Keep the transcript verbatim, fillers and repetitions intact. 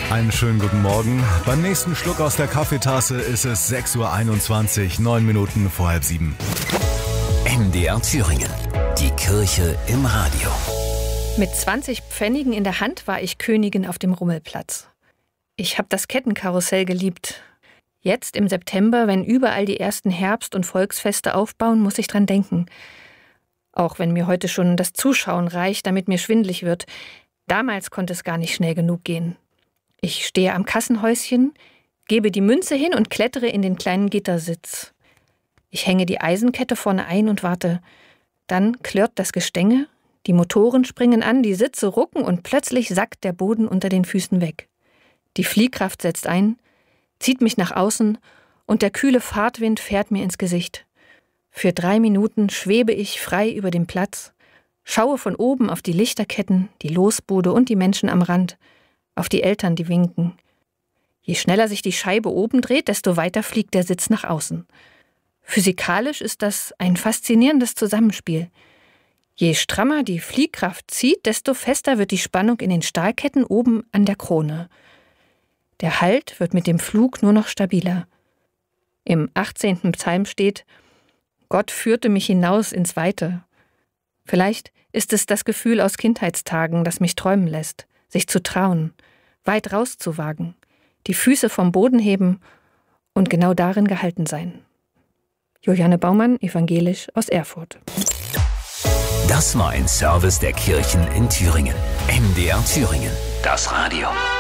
Einen schönen guten Morgen. Beim nächsten Schluck aus der Kaffeetasse ist es sechs Uhr einundzwanzig, neun Minuten vor halb sieben. M D R Thüringen. Die Kirche im Radio. Mit zwanzig Pfennigen in der Hand war ich Königin auf dem Rummelplatz. Ich habe das Kettenkarussell geliebt. Jetzt im September, wenn überall die ersten Herbst- und Volksfeste aufbauen, muss ich dran denken. Auch wenn mir heute schon das Zuschauen reicht, damit mir schwindelig wird. Damals konnte es gar nicht schnell genug gehen. Ich stehe am Kassenhäuschen, gebe die Münze hin und klettere in den kleinen Gittersitz. Ich hänge die Eisenkette vorne ein und warte. Dann klirrt das Gestänge, die Motoren springen an, die Sitze rucken und plötzlich sackt der Boden unter den Füßen weg. Die Fliehkraft setzt ein, zieht mich nach außen und der kühle Fahrtwind fährt mir ins Gesicht. Für drei Minuten schwebe ich frei über dem Platz, schaue von oben auf die Lichterketten, die Losbude und die Menschen am Rand, auf die Eltern, die winken. Je schneller sich die Scheibe oben dreht, desto weiter fliegt der Sitz nach außen. Physikalisch ist das ein faszinierendes Zusammenspiel. Je strammer die Fliehkraft zieht, desto fester wird die Spannung in den Stahlketten oben an der Krone. Der Halt wird mit dem Flug nur noch stabiler. Im achtzehnten Psalm steht: Gott führte mich hinaus ins Weite. Vielleicht ist es das Gefühl aus Kindheitstagen, das mich träumen lässt, sich zu trauen, weit rauszuwagen, die Füße vom Boden heben und genau darin gehalten sein. Juliane Baumann, evangelisch aus Erfurt. Das war ein Service der Kirchen in Thüringen. M D R Thüringen, das Radio.